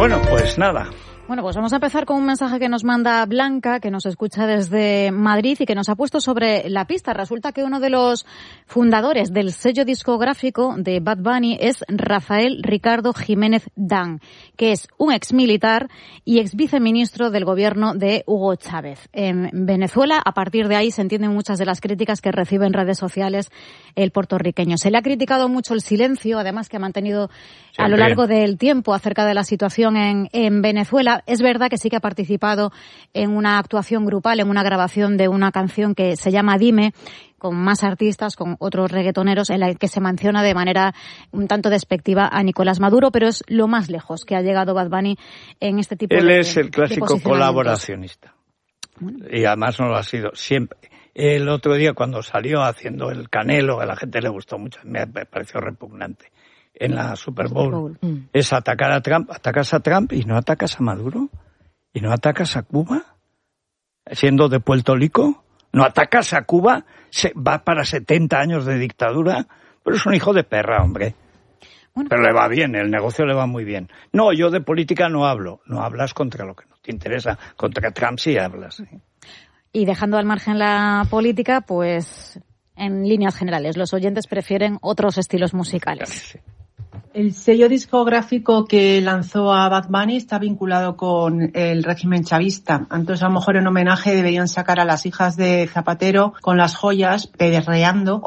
Bueno, pues nada. Bueno, pues vamos a empezar con un mensaje que nos manda Blanca, que nos escucha desde Madrid y que nos ha puesto sobre la pista. Resulta que uno de los fundadores del sello discográfico de Bad Bunny es Rafael Ricardo Jiménez Dan, que es un exmilitar y ex viceministro del gobierno de Hugo Chávez. En Venezuela, a partir de ahí se entienden muchas de las críticas que recibe en redes sociales el puertorriqueño. Se le ha criticado mucho el silencio, además que ha mantenido a lo largo del tiempo acerca de la situación en Venezuela. Es verdad que sí que ha participado en una actuación grupal, en una grabación de una canción que se llama Dime, con más artistas, con otros reggaetoneros, en la que se menciona de manera un tanto despectiva a Nicolás Maduro, pero es lo más lejos que ha llegado Bad Bunny en este tipo Él de es el clásico colaboracionista. Bueno. Y además no lo ha sido siempre. El otro día cuando salió haciendo el Canelo, a la gente le gustó mucho, me pareció repugnante. En la Super Bowl. Es atacar a Trump, atacas a Trump y no atacas a Maduro, y no atacas a Cuba, siendo de Puerto Rico, no atacas a Cuba, va para 70 años de dictadura, pero es un hijo de perra, hombre. Bueno, pero le va bien, el negocio le va muy bien. No, yo de política no hablo, no hablas contra lo que no te interesa, contra Trump sí hablas. ¿Sí? Y dejando al margen la política, pues en líneas generales, los oyentes prefieren otros estilos musicales. Sí. El sello discográfico que lanzó a Bad Bunny está vinculado con el régimen chavista. Entonces, a lo mejor en homenaje deberían sacar a las hijas de Zapatero con las joyas pedreando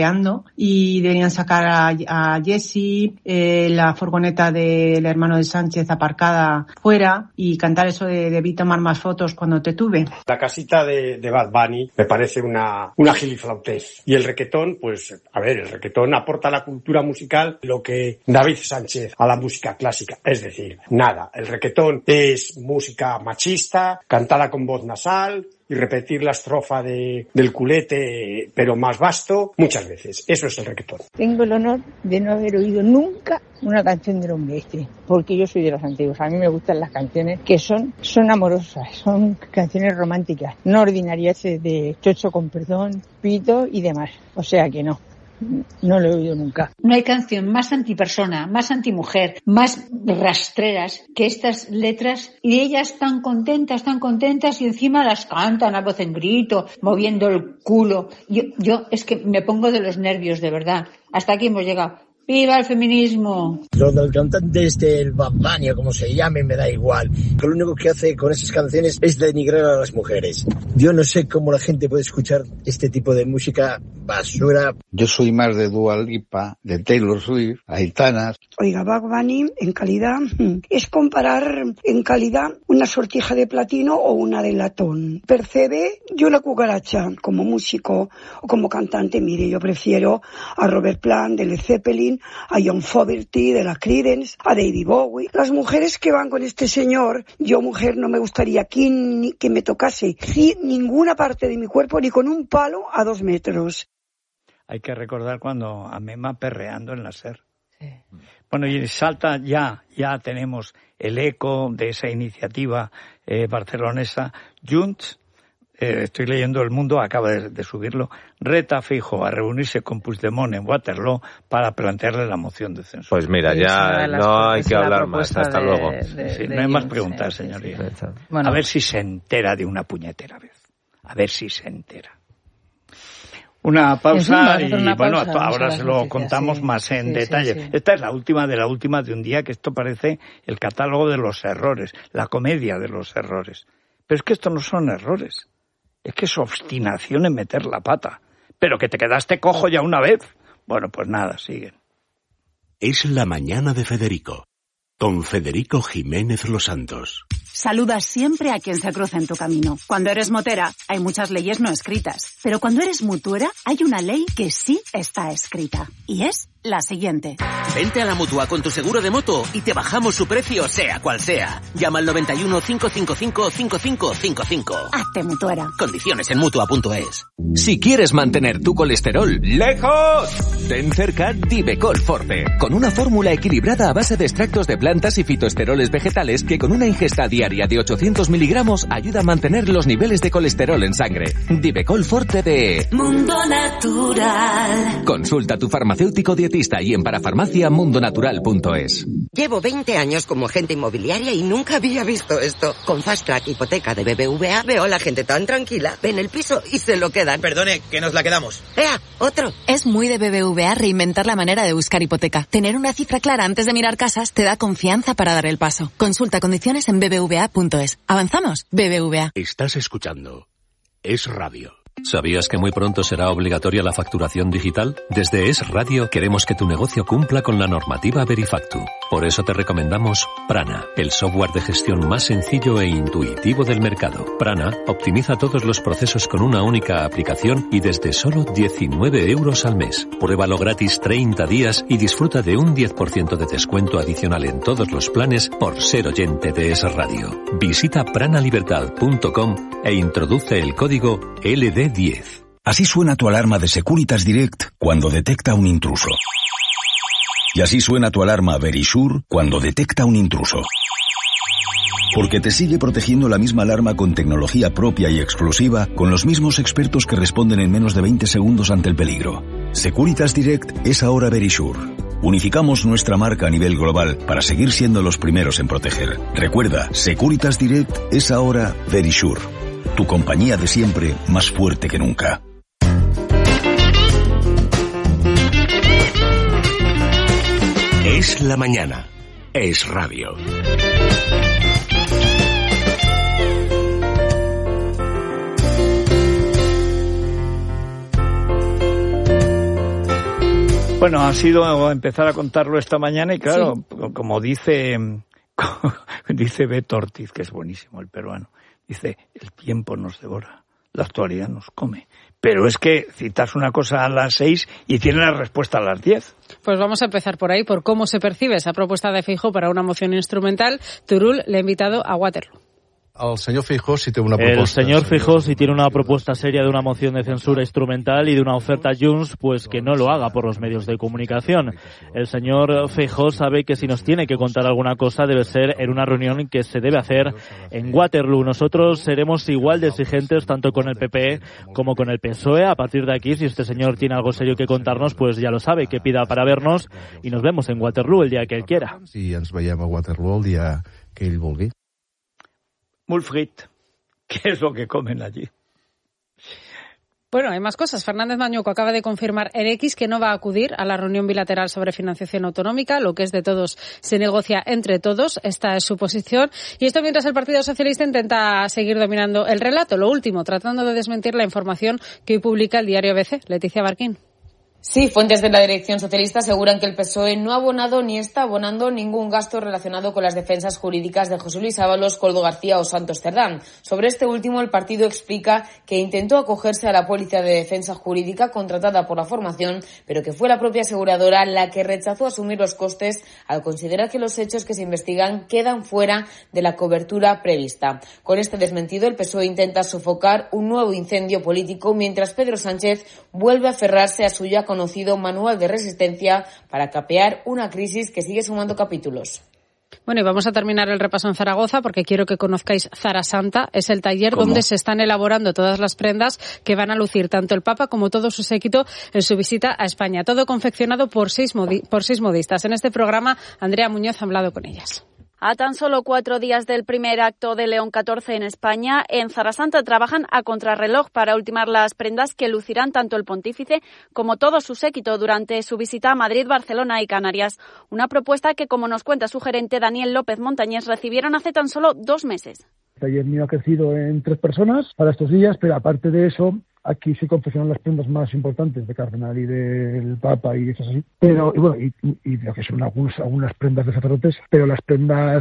y deberían sacar a Jessie, la furgoneta del hermano de Sánchez aparcada fuera y cantar eso de vi tomar más fotos cuando te tuve. La casita de Bad Bunny me parece una giliflautez. Y el reggaetón, pues, a ver, el reggaetón aporta a la cultura musical lo que David Sánchez a la música clásica, es decir, nada. El reggaetón es música machista, cantada con voz nasal y repetir la estrofa del culete, pero más vasto, muchas veces. Eso es el reggaetón. Tengo el honor de no haber oído nunca una canción del hombre este, porque yo soy de los antiguos. A mí me gustan las canciones que son amorosas, son canciones románticas, no ordinarias de chocho con perdón, pito y demás. O sea que no lo he oído nunca. No hay canción más antipersona, más antimujer, más rastreras que estas letras, y ellas tan contentas y encima las cantan a voz en grito, moviendo el culo. Yo es que me pongo de los nervios, de verdad. Hasta aquí hemos llegado. ¡Viva el feminismo! Lo del cantante el Bad Bunny o como se llame me da igual. Lo único que hace con esas canciones es denigrar a las mujeres. Yo no sé cómo la gente puede escuchar este tipo de música basura. Yo soy más de Dua Lipa, de Taylor Swift, Aitana. Oiga, Bad Bunny en calidad es comparar en calidad una sortija de platino o una de latón. Percebe yo la cucaracha como músico o como cantante. Mire, yo prefiero a Robert Plant de Led Zeppelin, a John Fogerty de la Creedence, a David Bowie. Las mujeres que van con este señor, yo mujer no me gustaría que me tocase ninguna parte de mi cuerpo ni con un palo a 2 metros. Hay que recordar cuando a Mema perreando en la SER. Sí. Bueno, y Salta ya tenemos el eco de esa iniciativa barcelonesa. Junts, estoy leyendo El Mundo, acaba de subirlo, reta a Feijóo a reunirse con Puigdemont en Waterloo para plantearle la moción de censura. Pues mira, ya no hay que hablar más. Hasta luego. No hay más preguntas, señoría. Sí. Bueno. A ver si se entera de una puñetera vez. A ver si se entera. Una pausa ahora se lo contamos más en detalle. Sí. Esta es la última de un día, que esto parece el catálogo de los errores, la comedia de los errores. Pero es que esto no son errores, es que es obstinación en meter la pata. Pero que te quedaste cojo ya una vez. Bueno, pues nada, siguen. Es la mañana de Federico, con Federico Jiménez Los Santos. Saluda siempre a quien se cruza en tu camino. Cuando eres motera, hay muchas leyes no escritas. Pero cuando eres mutuera, hay una ley que sí está escrita. Y es la siguiente. Vente a la Mutua con tu seguro de moto y te bajamos su precio sea cual sea. Llama al 91 555 5555. Hazte mutuera. Condiciones en Mutua.es. Si quieres mantener tu colesterol lejos, ten cerca Divecol Forte. Con una fórmula equilibrada a base de extractos de plantas y fitoesteroles vegetales que con una ingesta diaria de 800 miligramos ayuda a mantener los niveles de colesterol en sangre. Divecol Forte de Mundo Natural. Consulta a tu farmacéutico dietista y en parafarmaciamundonatural.es. Llevo 20 años como agente inmobiliaria y nunca había visto esto. Con Fast Track Hipoteca de BBVA veo a la gente tan tranquila, ven el piso y se lo quedan. Perdone, que nos la quedamos. ¡Ea, otro! Es muy de BBVA reinventar la manera de buscar hipoteca. Tener una cifra clara antes de mirar casas te da confianza para dar el paso. Consulta condiciones en bbva.es. ¿Avanzamos? BBVA. Estás escuchando Es Radio. ¿Sabías que muy pronto será obligatoria la facturación digital? Desde Es Radio queremos que tu negocio cumpla con la normativa Verifactu. Por eso te recomendamos Prana, el software de gestión más sencillo e intuitivo del mercado. Prana optimiza todos los procesos con una única aplicación y desde solo 19 euros al mes. Pruébalo gratis 30 días y disfruta de un 10% de descuento adicional en todos los planes por ser oyente de Es Radio. Visita pranalibertad.com e introduce el código LD10. Así suena tu alarma de Securitas Direct cuando detecta un intruso. Y así suena tu alarma Verisure cuando detecta un intruso. Porque te sigue protegiendo la misma alarma con tecnología propia y exclusiva, con los mismos expertos que responden en menos de 20 segundos ante el peligro. Securitas Direct es ahora Verisure. Unificamos nuestra marca a nivel global para seguir siendo los primeros en proteger. Recuerda, Securitas Direct es ahora Verisure. Tu compañía de siempre, más fuerte que nunca. Es la mañana. Es Radio. Bueno, ha sido empezar a contarlo esta mañana y claro, sí, como dice Beto Ortiz, que es buenísimo el peruano, dice, el tiempo nos devora, la actualidad nos come. Pero es que citas una cosa a las 6 y tiene la respuesta a las 10. Pues vamos a empezar por ahí, por cómo se percibe esa propuesta de Feijóo para una moción instrumental. Turull le ha invitado a Waterloo. El señor Feijóo sí tiene una propuesta. El señor Feijóo sí tiene una propuesta seria de una moción de censura instrumental y de una oferta a Junts, pues que no lo haga por los medios de comunicación. El señor Feijóo sabe que si nos tiene que contar alguna cosa debe ser en una reunión que se debe hacer en Waterloo. Nosotros seremos igual de exigentes tanto con el PP como con el PSOE. A partir de aquí, si este señor tiene algo serio que contarnos, pues ya lo sabe, que pida para vernos y nos vemos en Waterloo el día que él quiera. Sí, ens veiem a Waterloo el día que ell vulgui. Mulfrit, ¿qué es lo que comen allí? Bueno, hay más cosas. Fernández Mañueco acaba de confirmar en X que no va a acudir a la reunión bilateral sobre financiación autonómica. Lo que es de todos se negocia entre todos. Esta es su posición. Y esto mientras el Partido Socialista intenta seguir dominando el relato. Lo último, tratando de desmentir la información que hoy publica el diario ABC. Leticia Barquín. Sí, fuentes de la dirección socialista aseguran que el PSOE no ha abonado ni está abonando ningún gasto relacionado con las defensas jurídicas de José Luis Ábalos, Koldo García o Santos Cerdán. Sobre este último, el partido explica que intentó acogerse a la póliza de defensa jurídica contratada por la formación, pero que fue la propia aseguradora la que rechazó asumir los costes al considerar que los hechos que se investigan quedan fuera de la cobertura prevista. Con este desmentido, el PSOE intenta sofocar un nuevo incendio político mientras Pedro Sánchez vuelve a aferrarse a su ya conocido manual de resistencia para capear una crisis que sigue sumando capítulos. Bueno, y vamos a terminar el repaso en Zaragoza porque quiero que conozcáis Zara Santa. Es el taller donde se están elaborando todas las prendas que van a lucir tanto el Papa como todo su séquito en su visita a España. Todo confeccionado por seis modistas. En este programa, Andrea Muñoz ha hablado con ellas. A tan solo 4 días del primer acto de León XIV en España, en Zara Santa trabajan a contrarreloj para ultimar las prendas que lucirán tanto el pontífice como todo su séquito durante su visita a Madrid, Barcelona y Canarias. Una propuesta que, como nos cuenta su gerente Daniel López Montañés, recibieron hace tan solo 2 meses. El taller mío ha crecido en 3 personas para estos días, pero aparte de eso, aquí se confeccionan las prendas más importantes de Cardenal y del Papa y cosas así. Pero, y bueno, y lo que son algunas prendas de sacerdotes, pero las prendas,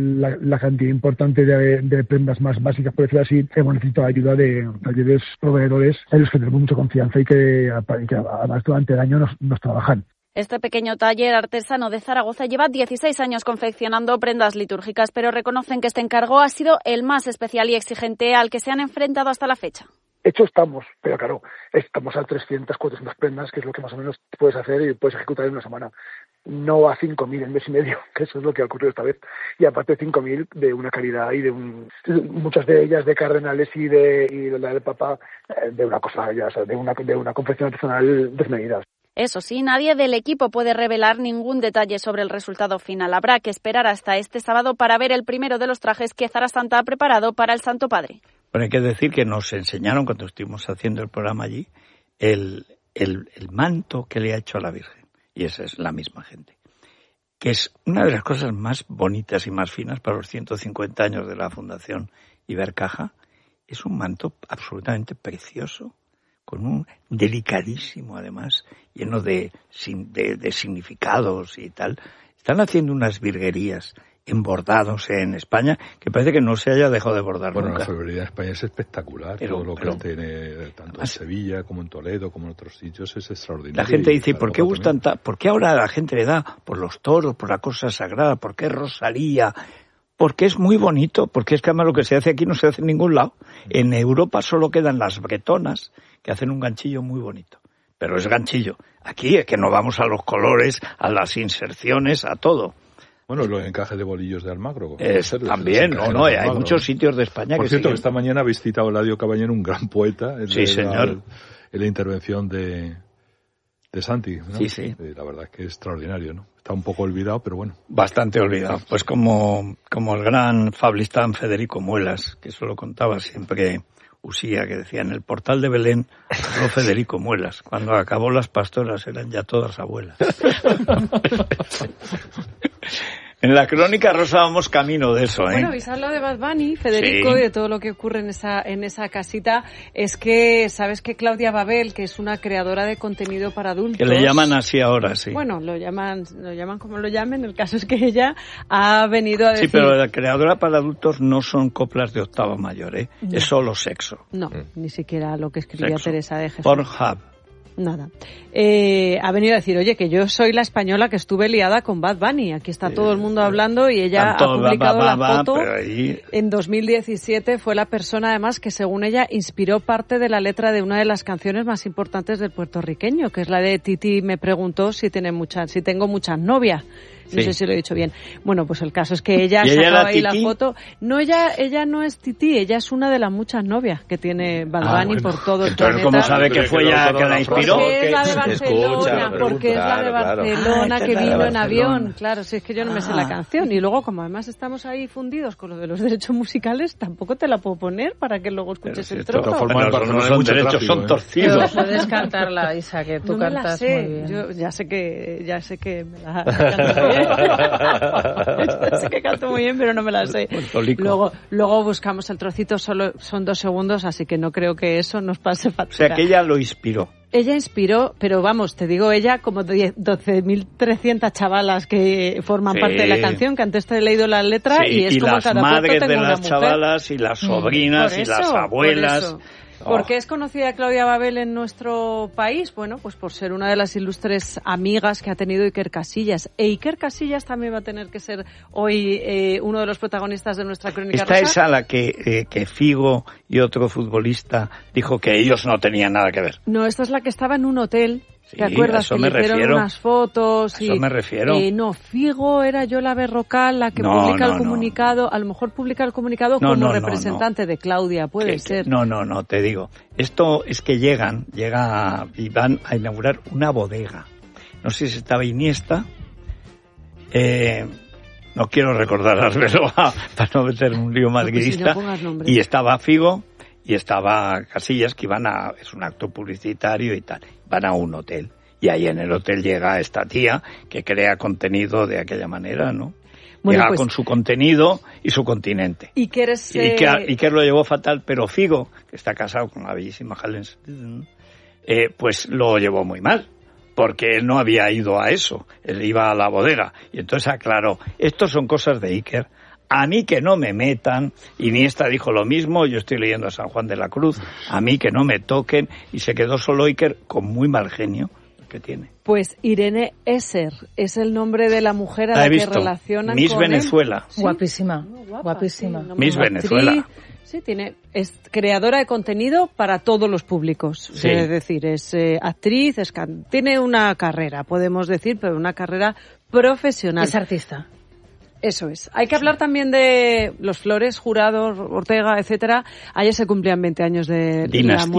la cantidad importante de prendas más básicas, por decirlo así, hemos necesitado ayuda de talleres proveedores en los que tenemos mucha confianza y que además durante el año nos trabajan. Este pequeño taller artesano de Zaragoza lleva 16 años confeccionando prendas litúrgicas, pero reconocen que este encargo ha sido el más especial y exigente al que se han enfrentado hasta la fecha. Hecho estamos, pero claro, estamos a 300, 400 prendas, que es lo que más o menos puedes hacer y puedes ejecutar en una semana. No a 5.000 en mes y medio, que eso es lo que ha ocurrido esta vez. Y aparte 5.000 de una calidad y muchas de ellas de cardenales y la del Papa, de una cosa, ya, o sea, de una confección artesanal desmedida. Eso sí, nadie del equipo puede revelar ningún detalle sobre el resultado final. Habrá que esperar hasta este sábado para ver el primero de los trajes que Zara Santa ha preparado para el Santo Padre. Bueno, hay que decir que nos enseñaron cuando estuvimos haciendo el programa allí el manto que le ha hecho a la Virgen. Y esa es la misma gente. Que es una de las cosas más bonitas y más finas para los 150 años de la Fundación Ibercaja. Es un manto absolutamente precioso, con un delicadísimo, además, lleno de significados y tal. Están haciendo unas virguerías embordados en España, que parece que no se haya dejado de bordar nunca. Bueno, la orfebrería en España es espectacular, todo lo que tiene, tanto en Sevilla como en Toledo, como en otros sitios, es extraordinario. La gente dice, ¿por qué gustan por qué ahora la gente le da por los toros, por la cosa sagrada, por qué Rosalía? Porque es muy bonito, porque es que además lo que se hace aquí no se hace en ningún lado. En Europa solo quedan las bretonas, que hacen un ganchillo muy bonito. Pero es ganchillo. Aquí es que no vamos a los colores, a las inserciones, a todo. Bueno, los encajes de bolillos de Almagro. También, hay muchos sitios de España Por que cierto, siguen. esta mañana habéis citado a Eladio Caballero, un gran poeta. Sí, señor. En la intervención de Santi, ¿no? Sí. La verdad es que es extraordinario, ¿no? Está un poco olvidado, pero bueno. Bastante olvidado. Pues como el gran fabulista Federico Muelas, que eso lo contaba siempre Usía, que decía, en el portal de Belén habló Federico Muelas. Cuando acabó las pastoras eran ya todas abuelas. En la crónica rosa vamos camino de eso, ¿eh? Bueno, habéis hablado de Bad Bunny, Federico, y de todo lo que ocurre en esa casita. Es que, ¿sabes que Claudia Babel, que es una creadora de contenido para adultos? Que le llaman así ahora, sí. Bueno, lo llaman como lo llamen, el caso es que ella ha venido a decir... Sí, pero la creadora para adultos no son coplas de octava mayor, ¿eh? No. Es solo sexo. No, ni siquiera lo que escribía sexo. Teresa de Jesús. Pornhub. Nada. Ha venido a decir, oye, que yo soy la española que estuve liada con Bad Bunny. Aquí está todo el mundo hablando y ella ha publicado la foto. En 2017 fue la persona, además, que según ella inspiró parte de la letra de una de las canciones más importantes del puertorriqueño, que es la de Titi me preguntó si tengo muchas novias. No sé si lo he dicho bien. Bueno, pues el caso es que ella sacaba ahí la foto. No, ella no es Titi, ella es una de las muchas novias que tiene Bad Bunny por todo el planeta. ¿Cómo sabe que fue ella que la inspiró? Porque es la de Barcelona, porque es la de Barcelona que vino en avión. Claro, si es que yo no me sé la canción. Y luego, como además estamos ahí fundidos con lo de los derechos musicales, tampoco te la puedo poner para que luego escuches el trozo. No son derechos, son torcidos. Puedes cantarla, Isa, que tú cantas muy bien. Yo ya sé que me la canto muy bien. Sé que canto muy bien, pero no me la sé. Luego buscamos el trocito, solo son 2 segundos, así que no creo que eso nos pase factura. O sea, que ella lo inspiró. Ella inspiró, pero vamos, te digo, ella como 12.300 chavalas que forman parte de la canción, que antes te he leído la letra y es como las cada madres de las mujer. Chavalas y las sobrinas y las abuelas. ¿Por qué es conocida Claudia Babel en nuestro país? Bueno, pues por ser una de las ilustres amigas que ha tenido Iker Casillas. E Iker Casillas también va a tener que ser hoy uno de los protagonistas de nuestra crónica rosa. Esta es a la que Figo y otro futbolista dijo que ellos no tenían nada que ver. No, esta es la que estaba en un hotel. ¿Te acuerdas eso que le hicieron unas fotos? A eso me refiero. No, Figo era Yola Berrocal la que publica el comunicado. A lo mejor publica el comunicado como representante de Claudia, puede ser. No, te digo. Esto es que llega y van a inaugurar una bodega. No sé si estaba Iniesta. No quiero recordármelo para no meter un lío madridista. Y estaba Figo. Y estaba Casillas, que es un acto publicitario y tal, van a un hotel. Y ahí en el hotel llega esta tía que crea contenido de aquella manera, ¿no? Bueno, llega con su contenido y su continente. Iker lo llevó fatal, pero Figo, que está casado con la bellísima Helen, pues lo llevó muy mal. Porque él no había ido a eso, él iba a la bodega. Y entonces aclaró, estos son cosas de Iker. A mí que no me metan, Iniesta dijo lo mismo, yo estoy leyendo a San Juan de la Cruz, a mí que no me toquen, y se quedó solo Iker con muy mal genio, que tiene. Pues Irene Esser es el nombre de la mujer a la que relacionan Miss con Venezuela. Sí. Guapísima, guapísima. Sí, Miss Venezuela. Sí, es creadora de contenido para todos los públicos. Sí. Es decir, es actriz, tiene una carrera, podemos decir, pero una carrera profesional. Es artista. Eso es. Hay que hablar también de los Flores, Jurado, Ortega, etcétera. Ayer se cumplían 20 años de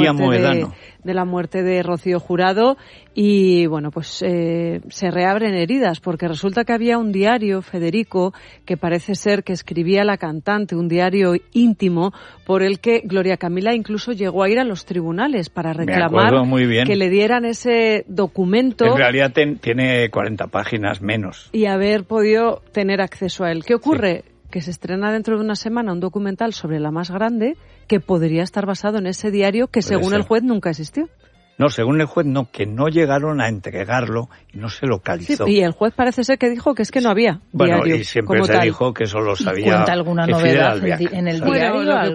la muerte de Rocío Jurado y, bueno, pues se reabren heridas porque resulta que había un diario, Federico, que parece ser que escribía la cantante, un diario íntimo por el que Gloria Camila incluso llegó a ir a los tribunales para reclamar que le dieran ese documento. En realidad tiene 40 páginas menos. Y haber podido tener acceso a él. ¿Qué ocurre? Sí. Que se estrena dentro de una semana un documental sobre la más grande que podría estar basado en ese diario que según el juez nunca existió. No, según el juez no, que no llegaron a entregarlo y no se localizó. Sí, y el juez parece ser que dijo que es que no había bueno, diario. Y siempre se dijo que solo sabía. ¿Cuenta alguna novedad en el diario? Bueno, lo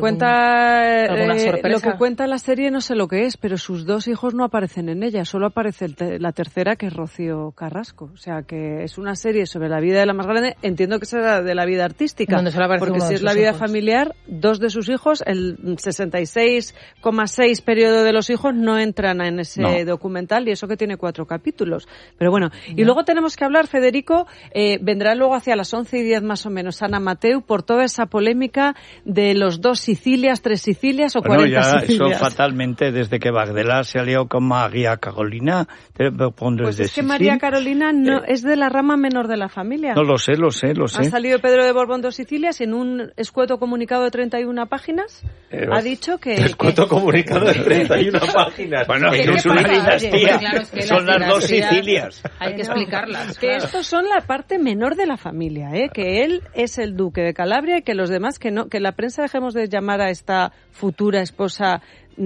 que cuenta la serie no sé lo que es, pero sus dos hijos no aparecen en ella, solo aparece la tercera, que es Rocío Carrasco. O sea, que es una serie sobre la vida de la más grande, entiendo que será de la vida artística, porque si es la vida familiar, dos de sus hijos, el 66,6 periodo de los hijos no entran en ese documental, y eso que tiene 4 capítulos. Pero bueno, y luego tenemos que hablar, Federico, vendrá luego hacia las 11:10 más o menos Ana Mateu por toda esa polémica de los 2 Sicilias, 3 Sicilias o 40 Sicilias. Eso fatalmente, desde que Bagdelá se alió con María Carolina. Pues es que María Carolina no es de la rama menor de la familia. No, lo sé. Ha salido Pedro de Borbón 2 Sicilias en un escueto comunicado de 31 páginas. Ha dicho que... Escueto comunicado de 31 páginas. Bueno, es una dinastía. Son las 2 Sicilias. Hay que explicarlas. Que estos son la parte menor de la familia, que él es el duque de Calabria y que los demás que no, que la prensa dejemos de llamar a esta futura esposa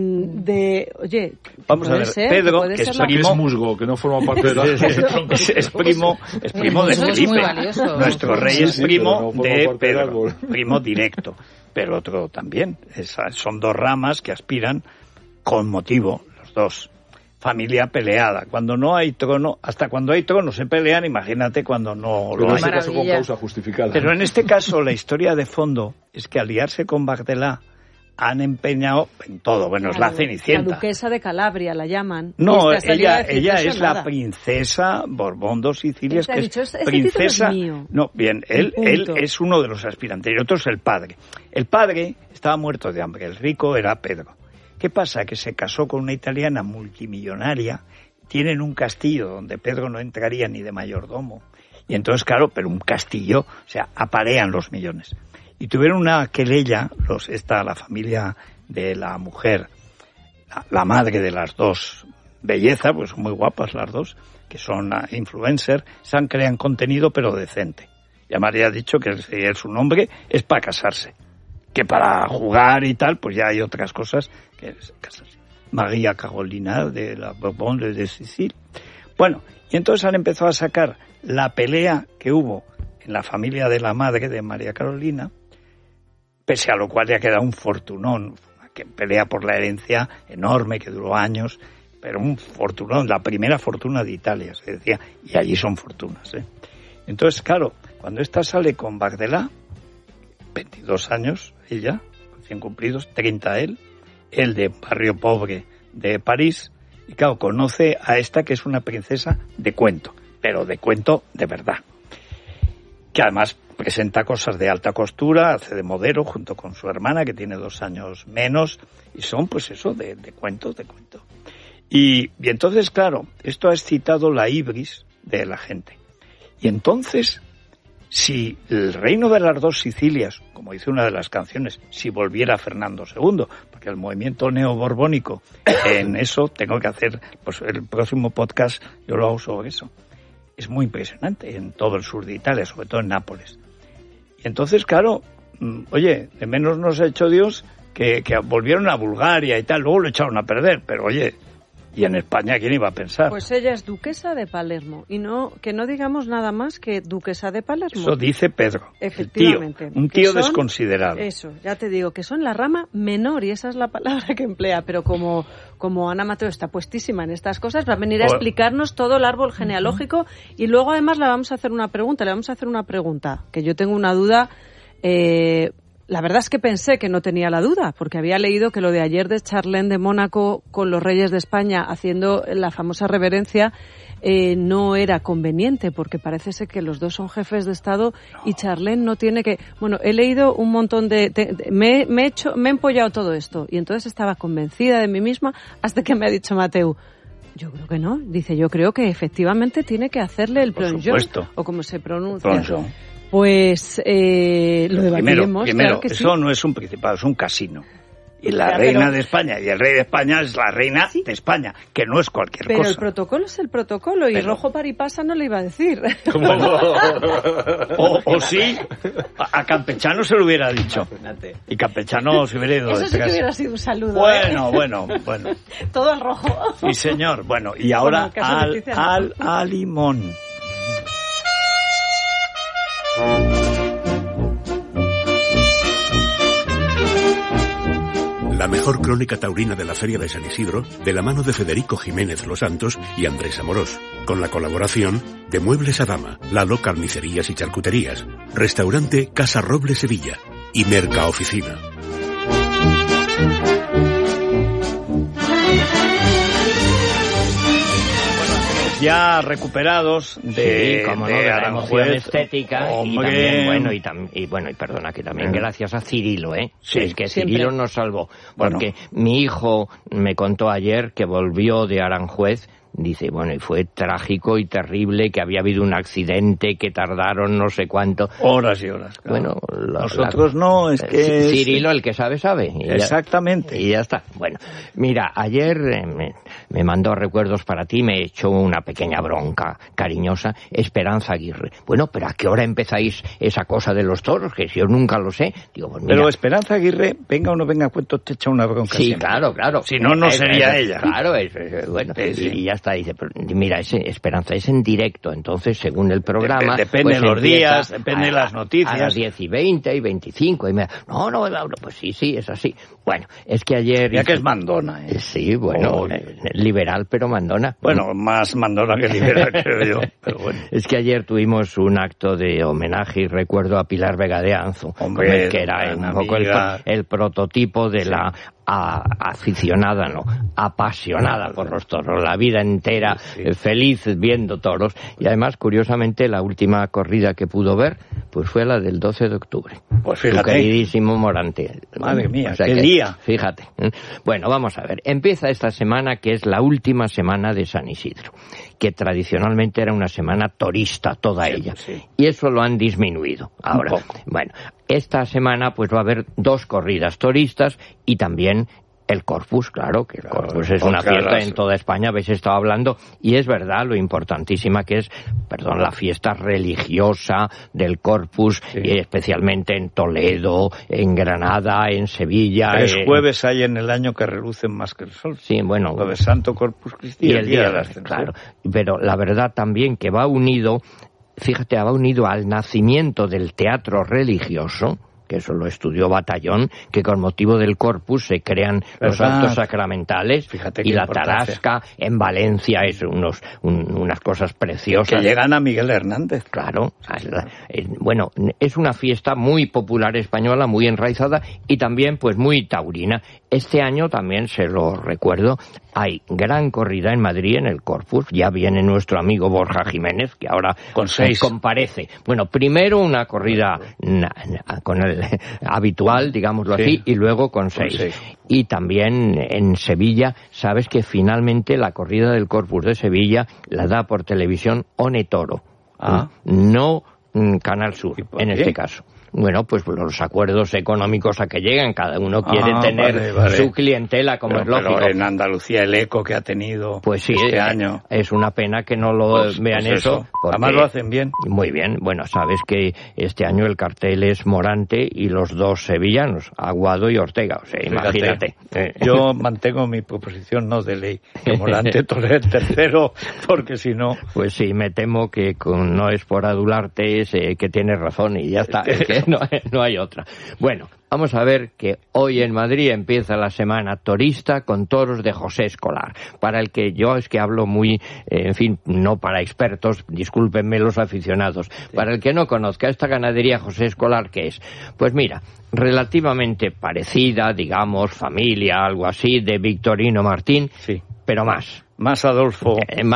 oye, vamos a ver, Pedro, que es primo, musgo, que no forma parte de la... es primo de Felipe. Nuestro rey es primo de Pedro, primo directo, pero otro también. Son 2 ramas que aspiran con motivo, los 2. Familia peleada. Cuando no hay trono, hasta cuando hay trono se pelean, imagínate cuando no lo hay. En este caso con causa justificada. Pero en este caso la historia de fondo es que aliarse con Bagdelá han empeñado en todo. Bueno, es la Cenicienta. La duquesa de Calabria la llaman. No, ella es la princesa Borbón 2 Sicilias, que es princesa. No, bien, él es uno de los aspirantes y otro es el padre. El padre estaba muerto de hambre, el rico era Pedro. ¿Qué pasa? Que se casó con una italiana multimillonaria, tienen un castillo donde Pedro no entraría ni de mayordomo. Y entonces, claro, pero un castillo, o sea, aparean los millones. Y tuvieron una querella, la familia de la mujer, la madre de las 2, belleza, pues son muy guapas las 2, que son influencers, crean contenido pero decente. Ya María ha dicho que su nombre es para casarse. Que para jugar y tal, pues ya hay otras cosas que es casarse. María Carolina de la Borbón de Sicilia. Bueno, y entonces han empezado a sacar la pelea que hubo en la familia de la madre de María Carolina, pese a lo cual ya queda un fortunón, que pelea por la herencia enorme que duró años, pero un fortunón, la primera fortuna de Italia, se decía, y allí son fortunas. Entonces, claro, cuando esta sale con Bagdelá, 22 años ella, recién cumplidos, 30 él de barrio pobre de París, y claro, conoce a esta que es una princesa de cuento, pero de cuento de verdad, que además presenta cosas de alta costura, hace de modelo junto con su hermana, que tiene 2 años menos, y son pues eso, de cuento. Y entonces, claro, esto ha excitado la ibris de la gente. Y entonces, si el reino de las 2 Sicilias, como dice una de las canciones, si volviera Fernando II, porque el movimiento neoborbónico, en eso tengo que hacer, pues el próximo podcast yo lo hago sobre eso. Es muy impresionante en todo el sur de Italia, sobre todo en Nápoles. Y entonces, claro, oye, de menos nos ha hecho Dios que volvieron a Bulgaria y tal, luego lo echaron a perder, pero oye, Y en España, ¿quién iba a pensar? Pues ella es duquesa de Palermo. Y que no digamos nada más que duquesa de Palermo. Eso dice Pedro. Efectivamente. Un tío desconsiderado. Eso, ya te digo, que son la rama menor, y esa es la palabra que emplea. Pero como Ana Mateo está puestísima en estas cosas, va a venir a explicarnos todo el árbol genealógico. Y luego, además, le vamos a hacer una pregunta. Que yo tengo una duda... La verdad es que pensé que no tenía la duda, porque había leído que lo de ayer de Charlene de Mónaco con los reyes de España haciendo la famosa reverencia no era conveniente, porque parece ser que los dos son jefes de Estado y Charlene no tiene que... Bueno, he leído un montón me he empollado todo esto, y entonces estaba convencida de mí misma hasta que me ha dicho Mateu, yo creo que no. Dice, yo creo que efectivamente tiene que hacerle el plongeon, o como se pronuncia. Plongeon. Pues lo debatiremos. Primero, claro que eso sí. no es un principado, es un casino. Y la reina de España y el rey de España es la reina de España, que no es cualquier cosa. Pero el protocolo es el protocolo, y rojo paripasa no le iba a decir. O sí, a Campechano se lo hubiera dicho. Y Campechano se hubiera ido. Eso sí que hubiera sido un saludo. Bueno. Todo al rojo. Sí, señor. Bueno, y ahora al limón. La mejor crónica taurina de la Feria de San Isidro, de la mano de Federico Jiménez Los Santos y Andrés Amorós, con la colaboración de Muebles Adama, Lalo Carnicerías y Charcuterías, Restaurante Casa Roble Sevilla y Mercaoficina. Ya recuperados de la emoción estética, y también, perdona, que también gracias a Cirilo, Sí, es que Cirilo nos salvó, porque mi hijo me contó ayer que volvió de Aranjuez. Dice, y fue trágico y terrible, que había habido un accidente, que tardaron no sé cuánto. Horas y horas. Claro. Nosotros no, es que... Cirilo, el que sabe, sabe. Exactamente. Y ya está. Bueno, mira, ayer me mandó recuerdos para ti, me echó una pequeña bronca cariñosa, Esperanza Aguirre. Bueno, pero ¿a qué hora empezáis esa cosa de los toros? Que si yo nunca lo sé. Digo, pues mira. Pero Esperanza Aguirre, venga o no venga a cuento, te echa una bronca. Sí, siempre. claro. Si no, no sería ella. Claro, bueno, sí. Y ya está. Dice, pero mira, Esperanza es en directo, entonces según el programa... Depende de los días, depende de las noticias. A las 10 y 20 y 25. No, pues sí, es así. Bueno, es que ayer... Ya que es mandona, Sí, liberal, pero mandona. Bueno, más mandona que liberal, creo yo. Pero bueno. Es que ayer tuvimos un acto de homenaje y recuerdo a Pilar Vega de Anzo, que era un poco el prototipo de la... apasionada por los toros, la vida entera feliz viendo toros, y además curiosamente la última corrida que pudo ver pues fue la del 12 de octubre. Pues fíjate. Tu queridísimo Morante. Madre mía, qué día. Fíjate. Bueno, vamos a ver. Empieza esta semana, que es la última semana de San Isidro, que tradicionalmente era una semana torista toda ella. Sí. Y eso lo han disminuido ahora. Bueno, esta semana pues va a haber 2 corridas toristas y también el Corpus, claro, que el Corpus es una fiesta en toda España, habéis estado hablando, y es verdad lo importantísima que es, la fiesta religiosa del Corpus, y especialmente en Toledo, en Granada, en Sevilla. 3 jueves hay en el año que relucen más que el sol. Sí, bueno. Jueves Santo, Corpus Christi y el día de la Ascensión. Claro, pero la verdad también que va unido al nacimiento del teatro religioso, que eso lo estudió Batallón, que con motivo del Corpus se crean los actos sacramentales, y la tarasca en Valencia es unas cosas preciosas. Que llegan a Miguel Hernández. Claro. Bueno, es una fiesta muy popular española, muy enraizada y también pues muy taurina. Este año también, se lo recuerdo, hay gran corrida en Madrid en el Corpus. Ya viene nuestro amigo Borja Jiménez, que ahora comparece. Bueno, primero una corrida con el habitual, digámoslo así, y luego con 6. Y también en Sevilla, sabes que finalmente la corrida del Corpus de Sevilla la da por televisión One Toro. No Canal Sur, en este caso. Bueno, pues los acuerdos económicos a que llegan, cada uno quiere tener su clientela, como es lógico. Pero en Andalucía el eco que ha tenido este año... Es una pena que no lo vean eso. Además lo hacen bien. Muy bien. Bueno, sabes que este año el cartel es Morante y los dos sevillanos, Aguado y Ortega. O sea, imagínate. Yo mantengo mi proposición no de ley, que Morante tolere el tercero, porque si no... Pues sí, me temo que no es por adularte, es que tienes razón y ya está. No hay otra. Bueno, vamos a ver que hoy en Madrid empieza la semana torista con toros de José Escolar, para el que yo es que hablo muy, en fin, no para expertos, discúlpenme los aficionados, para el que no conozca esta ganadería José Escolar, ¿qué es? Pues mira, relativamente parecida, digamos, familia, algo así, de Victorino Martín, pero más. Más Adolfo.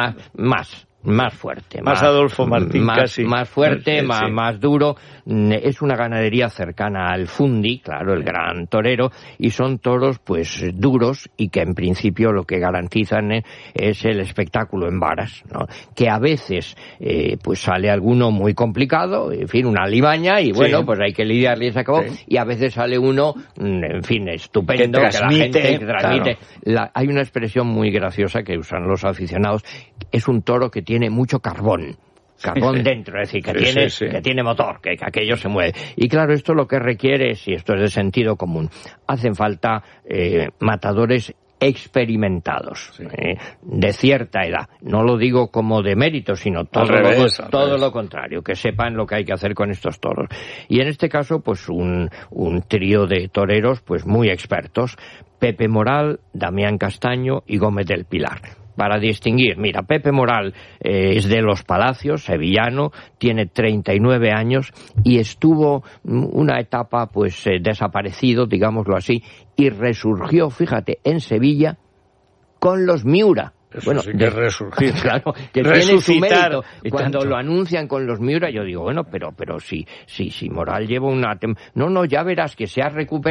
Más fuerte. Más Adolfo Martín, casi. Más fuerte, más duro. Es una ganadería cercana al Fundi, claro, el gran torero, y son toros, pues, duros y que en principio lo que garantizan es el espectáculo en varas, ¿no? Que a veces, pues sale alguno muy complicado, en fin, una limaña, y bueno, pues hay que lidiarle y se acabó, y a veces sale uno, en fin, estupendo, que la gente transmite. Claro. Hay una expresión muy graciosa que usan los aficionados, es un toro que tiene mucho carbón dentro, es decir, que tiene motor, que aquello se mueve. Y claro, esto lo que requiere, si esto es de sentido común, hacen falta matadores experimentados, de cierta edad. No lo digo como de mérito, sino todo lo contrario, que sepan lo que hay que hacer con estos toros. Y en este caso, pues un trío de toreros pues muy expertos, Pepe Moral, Damián Castaño y Gómez del Pilar. Para distinguir, mira, Pepe Moral es de Los Palacios, sevillano, tiene 39 años y estuvo una etapa pues desaparecido, digámoslo así, y resurgió, fíjate, en Sevilla con los Miura. Eso bueno, sí que es resurgir. Claro, que tiene su mérito. Cuando lo anuncian con los Miura, yo digo, bueno, pero si Moral lleva una... No, ya verás que se ha recuperado.